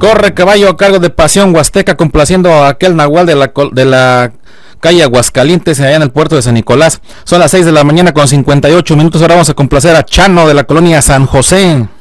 Corre caballo a cargo de Pasión Huasteca, complaciendo a aquel nahual de la calle Aguascalientes, allá en el puerto de San Nicolás. Son las 6 de la mañana con 58 minutos. Ahora vamos a complacer a Chano de la colonia San José.